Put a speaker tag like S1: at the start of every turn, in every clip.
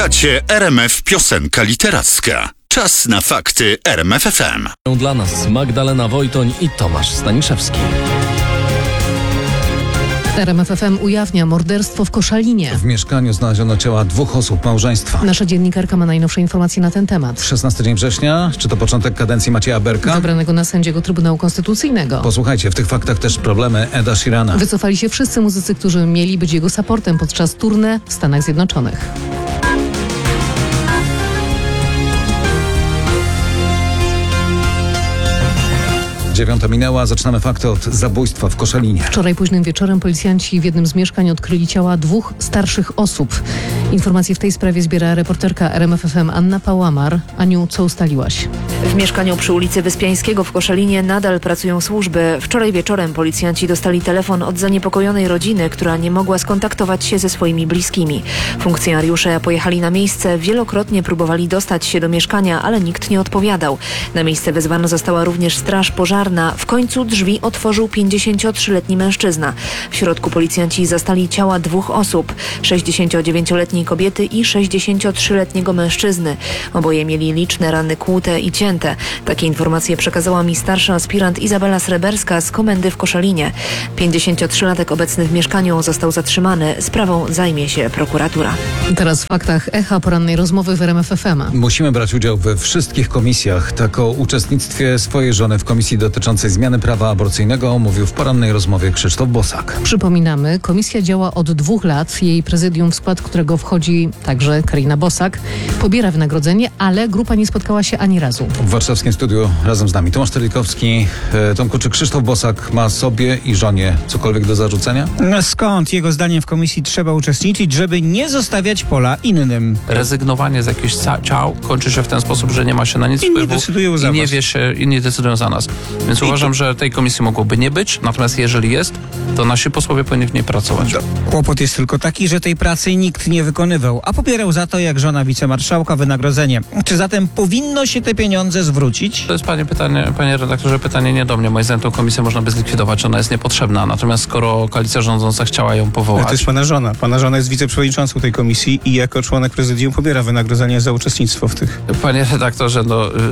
S1: Słuchacie RMF Piosenka Literacka. Czas na fakty RMF FM.
S2: Dla nas Magdalena Wojtoń i Tomasz Staniszewski.
S3: RMF FM ujawnia morderstwo w Koszalinie.
S4: W mieszkaniu znaleziono ciała 2 osób małżeństwa.
S3: Nasza dziennikarka ma najnowsze informacje na ten temat.
S4: 16 dzień września, czy to początek kadencji Macieja Berka?
S3: Wybranego na sędziego Trybunału Konstytucyjnego.
S4: Posłuchajcie, w tych faktach też problemy Eda Sheerana.
S3: Wycofali się wszyscy muzycy, którzy mieli być jego supportem podczas tournée w Stanach Zjednoczonych.
S4: Dziewiąta minęła, zaczynamy fakty od zabójstwa w Koszalinie.
S3: Wczoraj późnym wieczorem policjanci w jednym z mieszkań odkryli ciała 2 starszych osób. Informacje w tej sprawie zbiera reporterka RMF FM Anna Pałamar. Aniu, co ustaliłaś?
S5: W mieszkaniu przy ulicy Wyspiańskiego w Koszalinie nadal pracują służby. Wczoraj wieczorem policjanci dostali telefon od zaniepokojonej rodziny, która nie mogła skontaktować się ze swoimi bliskimi. Funkcjonariusze pojechali na miejsce, wielokrotnie próbowali dostać się do mieszkania, ale nikt nie odpowiadał. Na miejsce wezwana została również straż pożarna. W końcu drzwi otworzył 53-letni mężczyzna. W środku policjanci zastali ciała 2 osób, 69-letniej kobiety i 63-letniego mężczyzny. Oboje mieli liczne rany kłute i cięte. Takie informacje przekazała mi starsza aspirant Izabela Sreberska z komendy w Koszalinie. 53-latek obecny w mieszkaniu został zatrzymany. Sprawą zajmie się prokuratura.
S3: Teraz w faktach echa porannej rozmowy w RMF FM.
S4: Musimy brać udział we wszystkich komisjach. Tak o uczestnictwie swojej żony w komisji dotyczącej zmiany prawa aborcyjnego mówił w porannej rozmowie Krzysztof Bosak.
S3: Przypominamy, komisja działa od 2 lat. Jej prezydium, w skład którego wchodzi także Karina Bosak, pobiera wynagrodzenie, ale grupa nie spotkała się ani razu.
S4: W warszawskim studiu razem z nami Tomasz Terlikowski. Tomku, czy Krzysztof Bosak ma sobie i żonie cokolwiek do zarzucenia?
S6: Skąd? Jego zdaniem w komisji trzeba uczestniczyć, żeby nie zostawiać pola innym.
S7: Rezygnowanie z jakichś ciał kończy się w ten sposób, że nie ma się na nic wpływu
S6: decydują za was.
S7: Inni decydują za nas. Więc uważam, że tej komisji mogłoby nie być, natomiast jeżeli jest, to nasi posłowie powinni w niej pracować.
S6: Kłopot jest tylko taki, że tej pracy nikt nie wykonywał, a pobierał za to jak żona wicemarszałka wynagrodzenie. Czy zatem powinno się te pieniądze zwrócić?
S7: To jest panie redaktorze, pytanie nie do mnie. Moim zdaniem tę komisję można by zlikwidować, ona jest niepotrzebna. Natomiast skoro koalicja rządząca chciała ją powołać...
S6: Ale to jest pana żona. Pana żona jest wiceprzewodniczącą tej komisji i jako członek prezydium pobiera wynagrodzenie za uczestnictwo w tych...
S7: Panie redaktorze,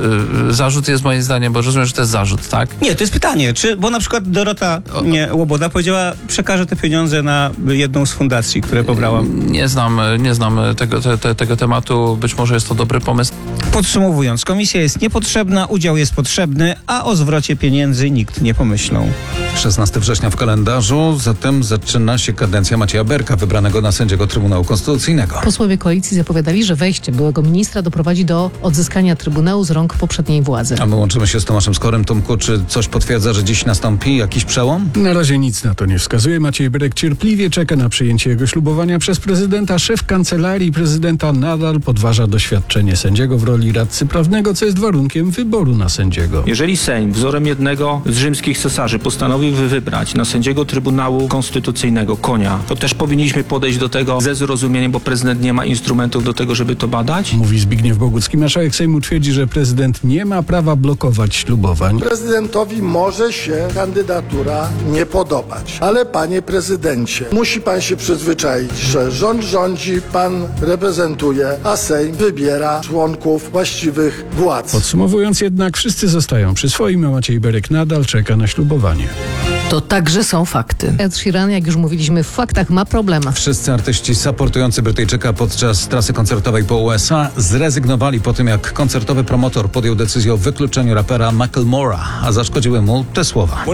S7: zarzut jest moim zdaniem, bo rozumiem, że to jest zarzut, tak?
S6: Nie, to jest pytanie, bo na przykład Dorota Łoboda powiedziała, przekaże te pieniądze na jedną z fundacji, które pobrałam.
S7: Nie znam tego tematu, być może jest to dobry pomysł.
S6: Podsumowując, komisja jest niepotrzebna, udział jest potrzebny, a o zwrocie pieniędzy nikt nie pomyślał.
S4: 16 września w kalendarzu, zatem zaczyna się kadencja Macieja Berka, wybranego na sędziego Trybunału Konstytucyjnego.
S3: Posłowie koalicji zapowiadali, że wejście byłego ministra doprowadzi do odzyskania Trybunału z rąk poprzedniej władzy.
S4: A my łączymy się z Tomaszem Skorym. Tomku, czy coś potwierdza, że dziś nastąpi jakiś przełom?
S8: Na razie nic na to nie wskazuje. Maciej Berek cierpliwie czeka na przyjęcie jego ślubowania przez prezydenta. Szef kancelarii prezydenta nadal podważa doświadczenie sędziego w roli radcy prawnego, co jest warunkiem wyboru na sędziego.
S9: Jeżeli Sejm wzorem jednego z rzymskich cesarzy postanowił wybrać na sędziego Trybunału Konstytucyjnego konia, to też powinniśmy podejść do tego ze zrozumieniem, bo prezydent nie ma instrumentów do tego, żeby to badać.
S8: Mówi Zbigniew Bogucki. Marszałek Sejmu twierdzi, że prezydent nie ma prawa blokować ślubowań.
S10: Prezydentowi może się kandydatura nie podobać, ale panie prezydencie, musi pan się przyzwyczaić, że rząd rządzi, pan reprezentuje, a Sejm wybiera członków właściwych władz.
S8: Podsumowując jednak, wszyscy zostają przy swoim, a Maciej Berek nadal czeka na ślubowanie.
S11: To także są fakty.
S3: Ed Sheeran, jak już mówiliśmy, w faktach ma problem.
S4: Wszyscy artyści supportujący Brytyjczyka podczas trasy koncertowej po USA zrezygnowali po tym, jak koncertowy promotor podjął decyzję o wykluczeniu rapera Macklemora, a zaszkodziły mu te słowa.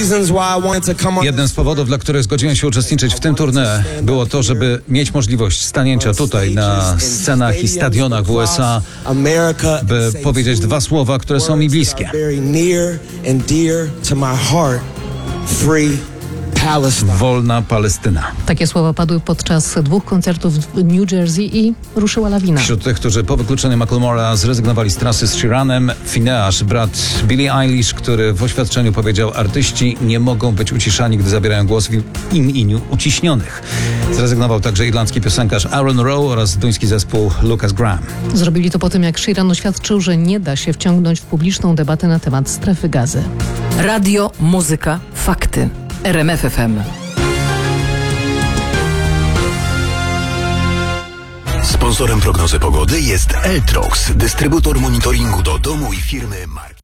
S4: Jednym z powodów, dla których zgodziłem się uczestniczyć w tym tournée, było to, żeby mieć możliwość stanięcia tutaj na scenach i stadionach w USA, by powiedzieć 2 słowa, które są mi bliskie. Wolna Palestyna.
S3: Takie słowa padły podczas 2 koncertów w New Jersey i ruszyła lawina.
S4: Wśród tych, którzy po wykluczeniu Macklemora zrezygnowali z trasy z Sheeranem, Phineas, brat Billie Eilish, który w oświadczeniu powiedział: artyści nie mogą być uciszani, gdy zabierają głos w imieniu uciśnionych. Zrezygnował także irlandzki piosenkarz Aaron Rowe oraz duński zespół Lucas Graham.
S3: Zrobili to po tym, jak Sheeran oświadczył, że nie da się wciągnąć w publiczną debatę na temat strefy Gazy.
S11: Radio, muzyka, fakty. RMF FM.
S12: Sponsorem prognozy pogody jest Eltrox, dystrybutor monitoringu do domu i firmy Mark.